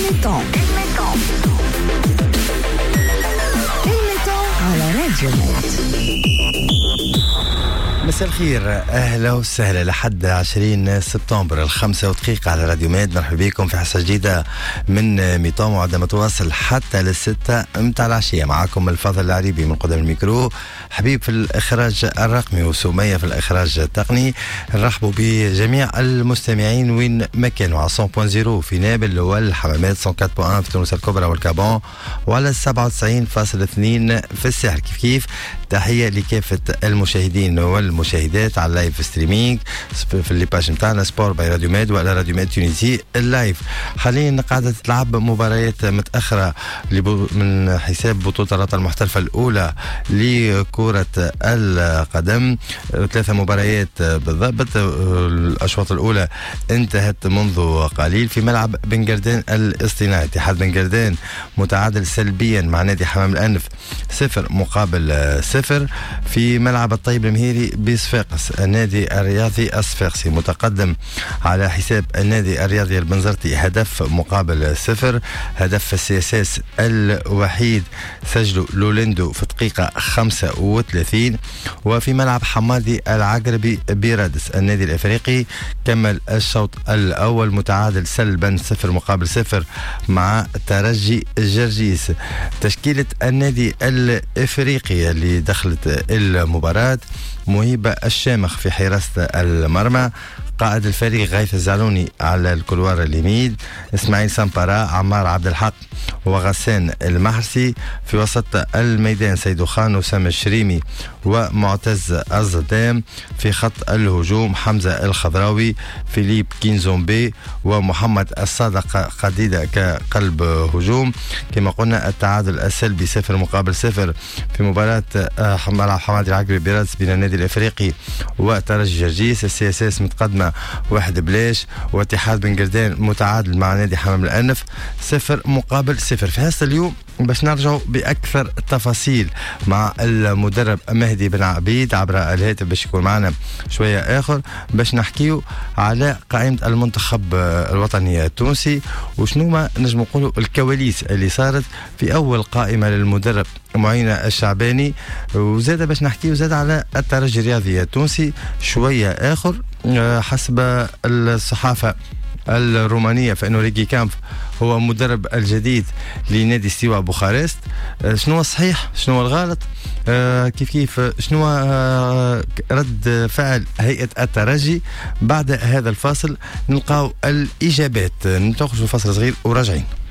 على راديو ميد. مساء الخير، أهلا وسهلا لحد 20 سبتمبر 5 على راديو ميد. مرحبا بكم في حصة جديدة من ميطان وعندما تواصل حتى 6 متاع العشية. معكم الفضل العريبي من قدام الميكرو، حبيب في الإخراج الرقمي وسمية في الإخراج التقني. نرحبوا بجميع المستمعين وين ما كانوا على 100.0 في نابل والحمامات، 104.1 في تونس الكبرى والكابون، وعلى 97.2 في الساحل. كيف تحية لكافة المشاهدين والمشاهدات على اللايف ستريمينج في اللي باج نتاعنا سبور باي راديو ميد وعلى راديو ميد تونسي اللايف. حاليا قاعدة تلعب مباريات متأخرة من حساب بطولة الرابطة المحترفة الأولى لكرة القدم. 3 مباريات بالضبط. الأشواط الأولى انتهت منذ قليل في ملعب بن قردان الاصطناعي. اتحاد بن قردان متعادل سلبيا مع نادي حمام الأنف 0-0 في ملعب الطيب المهيري بصفاقس. النادي الرياضي الصفاقسي متقدم على حساب النادي الرياضي البنزرتي 1-0. هدف السياساس الوحيد سجله لولندو في دقيقة 35. وفي ملعب حمادي العقربي بيرادس النادي الافريقي كمل الشوط الاول متعادل سلبا 0-0 مع ترجي جرجيس. تشكيلة النادي الافريقي اللي دخلت المباراة: مهيبة الشامخ في حراسة المرمى، قائد الفريق غيث الزعلوني على الكلوار اليمين، اسماعيل سامبارا، عمار عبد الحق وغسان المحرسي. في وسط الميدان سيدو خان وسام الشريمي ومعتز الزدام. في خط الهجوم حمزة الخضراوي، فيليب كينزومبي ومحمد الصادق قديدة كقلب هجوم. كما قلنا التعادل السلبي 0-0 في مباراة ملعب حمادي العقربي بيرادس بين النادي الافريقي وترجي جرجيس. السياساس متقدمة 1-0 واتحاد بن قردان متعادل مع نادي حمام الأنف 0-0. في هذا اليوم باش نرجعوا بأكثر التفاصيل مع المدرب مهدي بن عبيد عبر الهاتف باش يكون معنا شوية آخر باش نحكيو على قائمة المنتخب الوطني التونسي وشنو ما نجم نقولوا الكواليس اللي صارت في أول قائمة للمدرب معين الشعباني. وزاد باش نحكيو زاد على الترجي الرياضي التونسي شوية آخر. حسب الصحافة الرومانية فإنه ريجي كامف هو مدرب الجديد لنادي استواء بوخارست. شنو الصحيح شنو الغلط، كيف شنو رد فعل هيئة الترجي. بعد هذا الفاصل نلقاو الإجابات. نتوقف في فاصل صغير وراجعين.